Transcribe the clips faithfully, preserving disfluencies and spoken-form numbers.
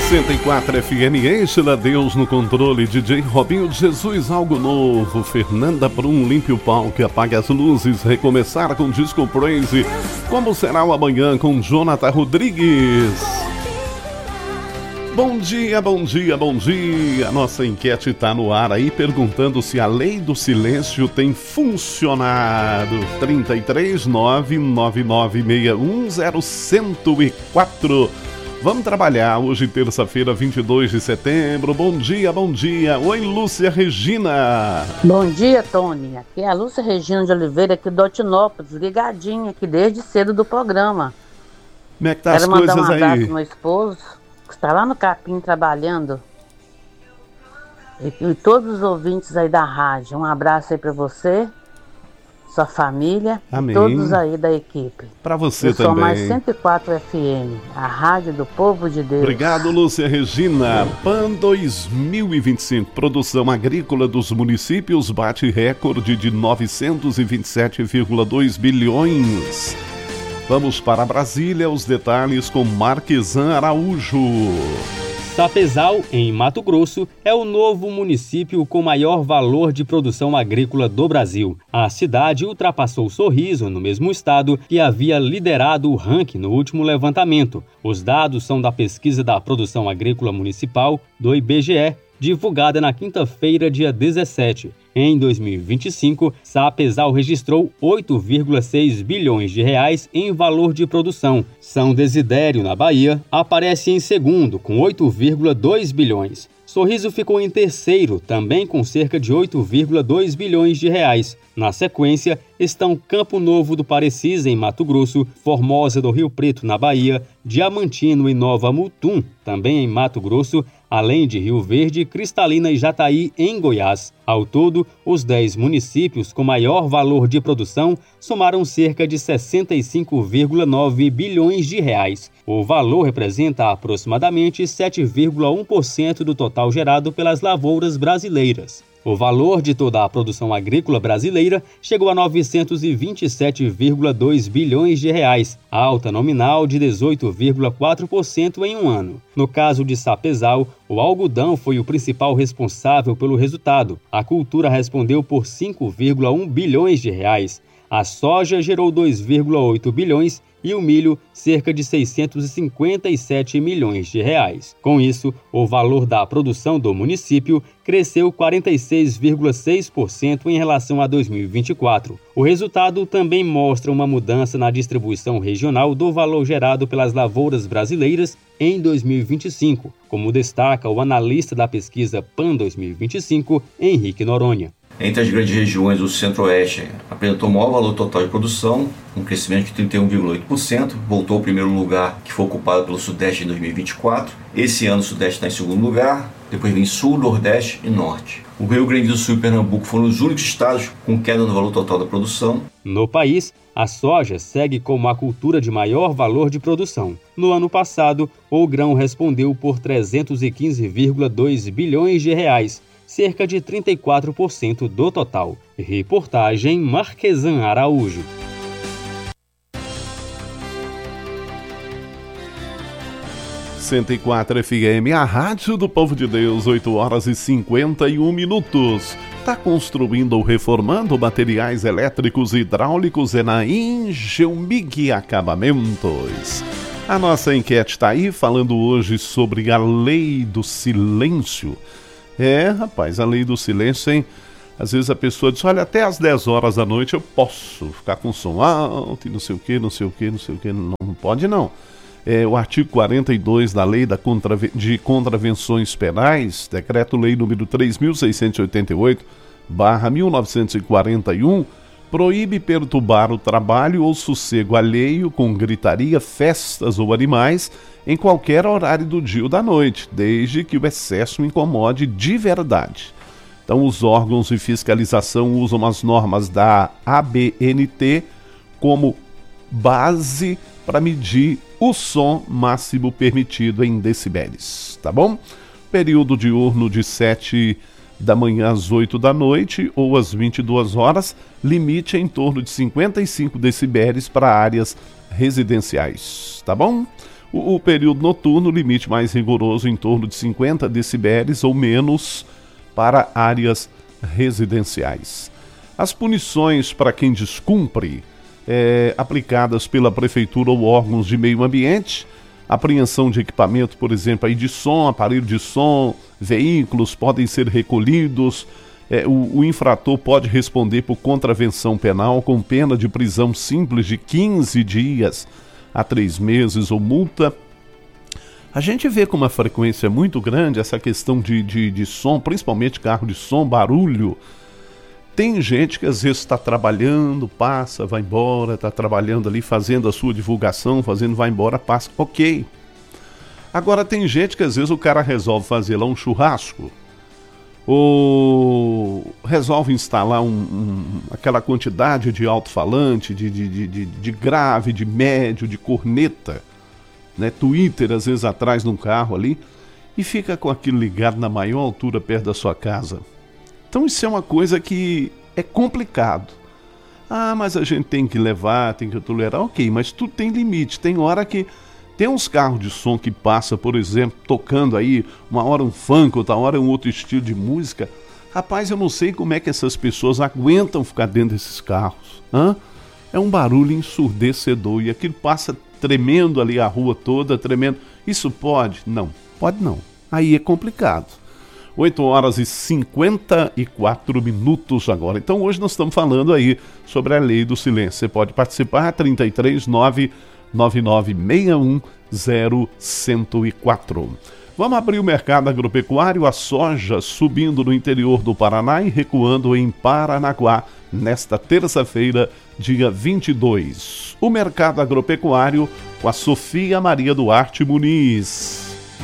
cento e quatro F M, enche-la Deus no controle, D J Robinho de Jesus, algo novo, Fernanda Brum, limpe o palco, apague as luzes, recomeçar com Disco Praise, como será o amanhã com Jonathan Rodrigues. Bom dia, bom dia, bom dia, nossa enquete está no ar aí, perguntando se a lei do silêncio tem funcionado. Trinta e três, nove nove nove seis um zero cento e quatro. Vamos trabalhar hoje, terça-feira, vinte e dois de setembro. Bom dia, bom dia. Oi, Lúcia Regina. Bom dia, Tony. Aqui é a Lúcia Regina de Oliveira, aqui do Otinópolis, ligadinha aqui desde cedo do programa. Como é que tá as coisas aí? Quero mandar um abraço pro meu esposo, que está lá no Capim trabalhando. E, e todos os ouvintes aí da rádio. Um abraço aí para você, sua família. Amém. E todos aí da equipe. Para você Eu também. sou mais cento e quatro F M, a rádio do povo de Deus. Obrigado, Lúcia Regina. PAN dois mil e vinte e cinco, produção agrícola dos municípios bate recorde de novecentos e vinte e sete vírgula dois bilhões. Vamos para Brasília, os detalhes com Marquesan Araújo. Sapezal, em Mato Grosso, é o novo município com maior valor de produção agrícola do Brasil. A cidade ultrapassou Sorriso, no mesmo estado, que havia liderado o ranking no último levantamento. Os dados são da pesquisa da produção agrícola municipal do I B G E, divulgada na quinta-feira, dia dezessete. Em dois mil e vinte e cinco, Sapezal registrou oito vírgula seis bilhões de reais em valor de produção. São Desidério, na Bahia, aparece em segundo, com oito vírgula dois bilhões. Sorriso ficou em terceiro, também com cerca de oito vírgula dois bilhões de reais. Na sequência, estão Campo Novo do Parecis, em Mato Grosso, Formosa do Rio Preto, na Bahia, Diamantino e Nova Mutum, também em Mato Grosso, além de Rio Verde, Cristalina e Jataí, em Goiás. Ao todo, os dez municípios com maior valor de produção somaram cerca de sessenta e cinco vírgula nove bilhões de reais. O valor representa aproximadamente sete vírgula um por cento do total gerado pelas lavouras brasileiras. O valor de toda a produção agrícola brasileira chegou a novecentos e vinte e sete vírgula dois bilhões de reais, alta nominal de dezoito vírgula quatro por cento em um ano. No caso de Sapezal, o algodão foi o principal responsável pelo resultado. A cultura respondeu por cinco vírgula um bilhões de reais. A soja gerou dois vírgula oito bilhões e o milho cerca de seiscentos e cinquenta e sete milhões de reais. Com isso, o valor da produção do município cresceu quarenta e seis vírgula seis por cento em relação a dois mil e vinte e quatro. O resultado também mostra uma mudança na distribuição regional do valor gerado pelas lavouras brasileiras em dois mil e vinte e cinco, como destaca o analista da pesquisa PAN dois mil e vinte e cinco, Henrique Noronha. Entre as grandes regiões, o Centro-Oeste apresentou maior valor total de produção, um crescimento de trinta e um vírgula oito por cento, voltou ao primeiro lugar, que foi ocupado pelo Sudeste em dois mil e vinte e quatro. Esse ano o Sudeste está em segundo lugar, depois vem Sul, Nordeste e Norte. O Rio Grande do Sul e Pernambuco foram os únicos estados com queda no valor total da produção. No país, a soja segue como a cultura de maior valor de produção. No ano passado, o grão respondeu por trezentos e quinze vírgula dois bilhões de reais, cerca de trinta e quatro por cento do total. Reportagem Marquesan Araújo. cento e quatro F M, a rádio do povo de Deus, oito horas e cinquenta e um minutos. Está construindo ou reformando materiais elétricos e hidráulicos é na Ingeumig Acabamentos. A nossa enquete está aí, falando hoje sobre a lei do silêncio. É, rapaz, a lei do silêncio, hein? Às vezes a pessoa diz, olha, até às dez horas da noite eu posso ficar com som alto e não sei o que, não sei o que, não sei o que. Não, não pode não. É, o artigo quarenta e dois da Lei da Contrave- de Contravenções Penais, Decreto-Lei número três mil seiscentos e oitenta e oito, barra mil novecentos e quarenta e um, proíbe perturbar o trabalho ou sossego alheio com gritaria, festas ou animais em qualquer horário do dia ou da noite, desde que o excesso incomode de verdade. Então, os órgãos de fiscalização usam as normas da A B N T como base para medir o som máximo permitido em decibéis, tá bom? Período diurno de sete da manhã às oito da noite ou às vinte e duas horas, limite em torno de cinquenta e cinco decibéis para áreas residenciais, tá bom? O, o período noturno, limite mais rigoroso em torno de cinquenta decibéis ou menos para áreas residenciais. As punições para quem descumpre, é, aplicadas pela prefeitura ou órgãos de meio ambiente, apreensão de equipamento, por exemplo, aí de som, aparelho de som, veículos podem ser recolhidos, é, o, o infrator pode responder por contravenção penal com pena de prisão simples de quinze dias a três meses ou multa. A gente vê com uma frequência muito grande essa questão de, de, de som, principalmente carro de som, barulho. Tem gente que às vezes está trabalhando, passa, vai embora, está trabalhando ali, fazendo a sua divulgação, fazendo, vai embora, passa, ok. Agora tem gente que às vezes o cara resolve fazer lá um churrasco, ou resolve instalar um, um, aquela quantidade de alto-falante, de, de, de, de, de grave, de médio, de corneta, né? Twitter às vezes atrás num carro ali, e fica com aquilo ligado na maior altura perto da sua casa. Então isso é uma coisa que é complicado. Ah, mas a gente tem que levar, tem que tolerar. Ok, mas tudo tem limite. Tem hora que tem uns carros de som que passa, por exemplo, tocando aí uma hora um funk, outra hora um outro estilo de música. Rapaz, eu não sei como é que essas pessoas aguentam ficar dentro desses carros. Hã? É um barulho ensurdecedor e aquilo passa tremendo ali a rua toda, tremendo. Isso pode? Não, pode não. Aí é complicado. oito horas e cinquenta e quatro minutos agora. Então hoje nós estamos falando aí sobre a lei do silêncio. Você pode participar, trinta e três, nove nove nove seis um zero zero um quatro. Vamos abrir o mercado agropecuário, a soja subindo no interior do Paraná e recuando em Paranaguá nesta terça-feira, dia vinte e dois. O mercado agropecuário com a Sofia Maria Duarte Muniz.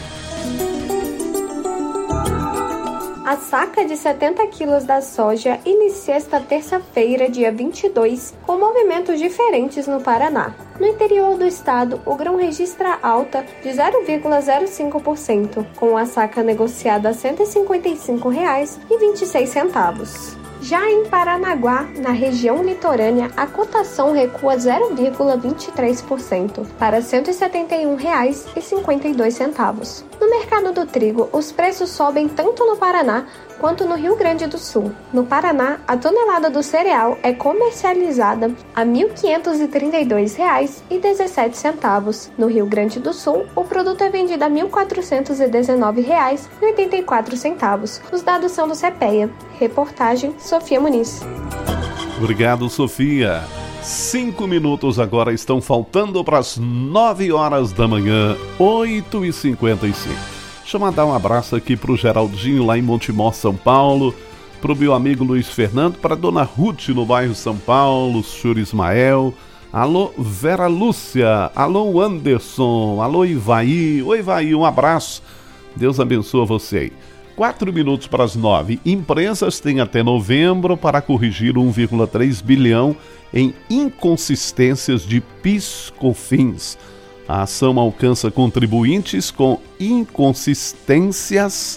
A saca de setenta quilos da soja inicia esta terça-feira, dia vinte e dois, com movimentos diferentes no Paraná. No interior do estado, o grão registra alta de zero vírgula zero cinco por cento, com a saca negociada a cento e cinquenta e cinco reais e vinte e seis centavos. Já em Paranaguá, na região litorânea, a cotação recua zero vírgula vinte e três por cento para cento e setenta e um reais e cinquenta e dois centavos. No mercado do trigo, os preços sobem tanto no Paraná quanto no Rio Grande do Sul. No Paraná, a tonelada do cereal é comercializada a mil quinhentos e trinta e dois reais e dezessete centavos. No Rio Grande do Sul, o produto é vendido a mil quatrocentos e dezenove reais e oitenta e quatro centavos. Os dados são do CEPEA. Reportagem Sofia Muniz. Obrigado, Sofia. Cinco minutos agora estão faltando para as nove horas da manhã, oito e cinquenta e cinco. Deixa eu mandar um abraço aqui para o Geraldinho lá em Montemor, São Paulo, para o meu amigo Luiz Fernando, para a dona Ruth no bairro São Paulo, o senhor Ismael, alô Vera Lúcia, alô Anderson, alô Ivaí, oi Ivaí, um abraço, Deus abençoe você aí. Quatro minutos para as nove. Empresas têm até novembro para corrigir um vírgula três bilhão em inconsistências de PIS/COFINS. A ação alcança contribuintes com inconsistências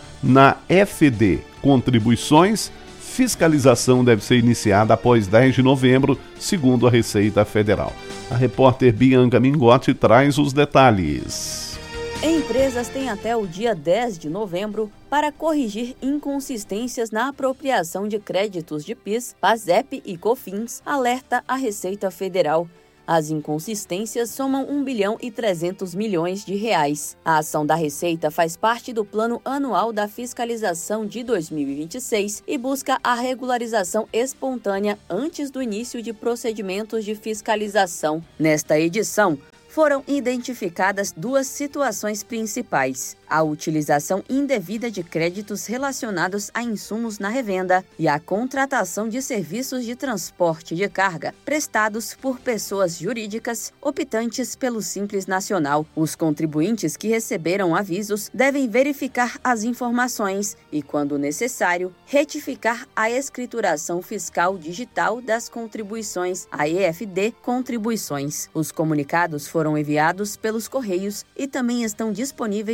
na F D. Contribuições, fiscalização deve ser iniciada após dez de novembro, segundo a Receita Federal. A repórter Bianca Mingotti traz os detalhes. Empresas têm até o dia dez de novembro para corrigir inconsistências na apropriação de créditos de PIS, PASEP e COFINS, alerta a Receita Federal. As inconsistências somam um bilhão e trezentos milhões de reais. A ação da Receita faz parte do Plano Anual da Fiscalização de dois mil e vinte e seis e busca a regularização espontânea antes do início de procedimentos de fiscalização. Nesta edição, foram identificadas duas situações principais: a utilização indevida de créditos relacionados a insumos na revenda e a contratação de serviços de transporte de carga prestados por pessoas jurídicas optantes pelo Simples Nacional. Os contribuintes que receberam avisos devem verificar as informações e, quando necessário, retificar a escrituração fiscal digital das contribuições, a E F D Contribuições. Os comunicados foram enviados pelos Correios e também estão disponíveis na Caixa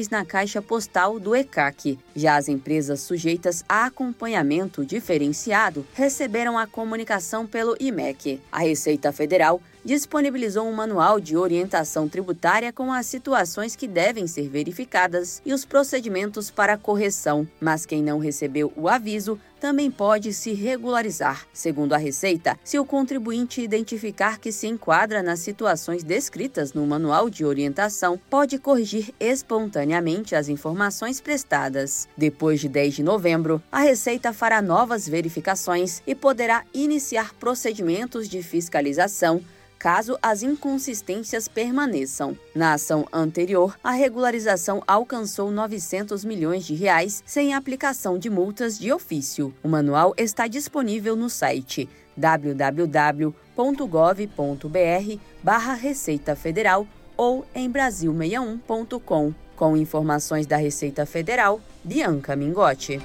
caixa postal do E C A C. Já as empresas sujeitas a acompanhamento diferenciado receberam a comunicação pelo I M E C. A Receita Federal disponibilizou um manual de orientação tributária com as situações que devem ser verificadas e os procedimentos para correção, mas quem não recebeu o aviso também pode se regularizar. Segundo a Receita, se o contribuinte identificar que se enquadra nas situações descritas no manual de orientação, pode corrigir espontaneamente as informações prestadas. Depois de dez de novembro, a Receita fará novas verificações e poderá iniciar procedimentos de fiscalização caso as inconsistências permaneçam. Na ação anterior, a regularização alcançou novecentos milhões de reais sem aplicação de multas de ofício. O manual está disponível no site w w w ponto gov ponto b r barra Receita Federal ou em brasil sessenta e um ponto com. Com informações da Receita Federal, Bianca Mingotti.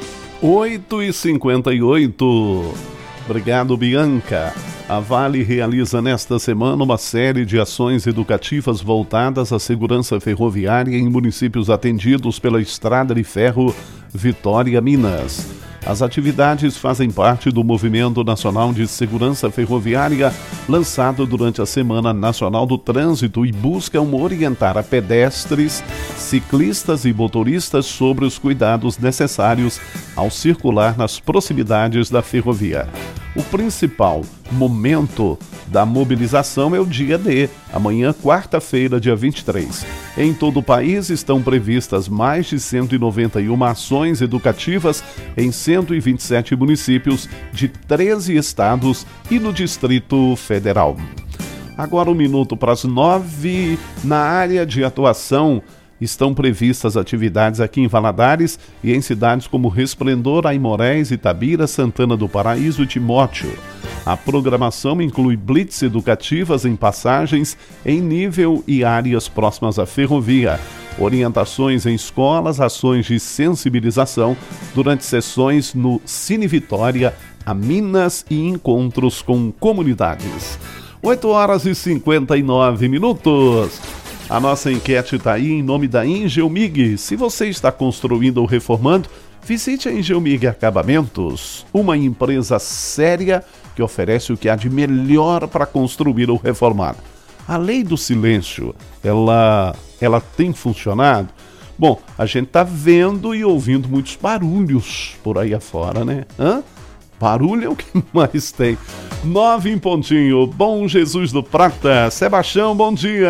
oito e cinquenta e oito. Obrigado, Bianca. A Vale realiza nesta semana uma série de ações educativas voltadas à segurança ferroviária em municípios atendidos pela Estrada de Ferro Vitória, Minas. As atividades fazem parte do Movimento Nacional de Segurança Ferroviária, lançado durante a Semana Nacional do Trânsito, e buscam orientar a pedestres, ciclistas e motoristas sobre os cuidados necessários ao circular nas proximidades da ferrovia. O principal momento da mobilização é o dia D, amanhã, quarta-feira, dia vinte e três. Em todo o país estão previstas mais de cento e noventa e uma ações educativas em cento e vinte e sete municípios de treze estados e no Distrito Federal. Agora um minuto para as nove. Na área de atuação estão previstas atividades aqui em Valadares e em cidades como Resplendor, Aimorés, Itabira, Santana do Paraíso e Timóteo. A programação inclui blitz educativas em passagens em nível e áreas próximas à ferrovia, orientações em escolas, ações de sensibilização durante sessões no Cine Vitória, a Minas e encontros com comunidades. oito horas e cinquenta e nove minutos. A nossa enquete está aí em nome da Engelmig. Se você está construindo ou reformando, visite a Engelmig Acabamentos, uma empresa séria que oferece o que há de melhor para construir ou reformar. A lei do silêncio, ela, ela tem funcionado? Bom, a gente está vendo e ouvindo muitos barulhos por aí afora, né? Hã? Barulho é o que mais tem. Nove em pontinho. Bom Jesus do Prata. Sebastião, bom dia.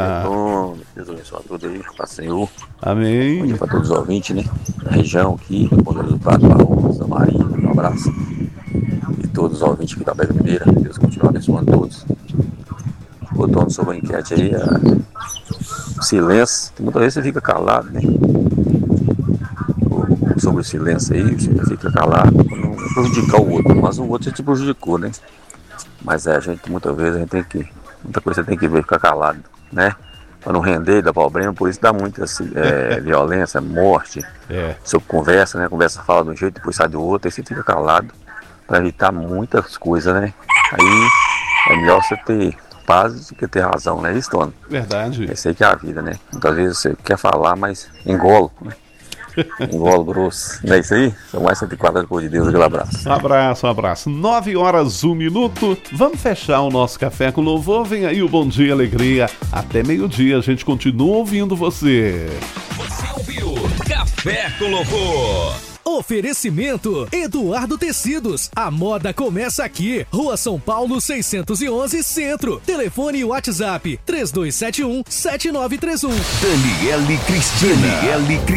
Bom, Deus abençoe a todos aí, para o Senhor. Amém. Bom dia para todos os ouvintes, né? Da região aqui, Bom Jesus do Prata, Barroso, Santa Maria, um abraço. E todos os ouvintes aqui da Bela Mineira, Deus continue abençoando todos. Botando sobre a enquete aí, a... silêncio. Muitas vezes você fica calado, né? Sobre o silêncio aí, você fica calado para não prejudicar o outro, mas o outro já te prejudicou, né? Mas é, a gente, muitas vezes, a gente tem que, muita coisa você tem que ver, ficar calado, né? Para não render, dá problema, por isso dá muita assim, é, violência, morte. É. Você conversa, né? Conversa fala de um jeito, depois sai do outro, aí você fica calado para evitar muitas coisas, né? Aí é melhor você ter paz do que ter razão, né? Isso, Tony? Verdade. Esse aí que é a vida, né? Muitas vezes você quer falar, mas engolo, né? Engolo grosso. Não é isso aí? São mais cento e quatro depois de Deus. Aquele abraço. Um abraço, um abraço. Nove horas, um minuto. Vamos fechar o nosso Café com Louvor. Vem aí o Bom Dia Alegria. Até meio-dia. A gente continua ouvindo você. Você ouviu Café com Louvor. Oferecimento Eduardo Tecidos. A moda começa aqui. Rua São Paulo seiscentos e onze, Centro. Telefone e WhatsApp três dois sete um, sete nove três um. Daniele Cristina. Daniele Cristina.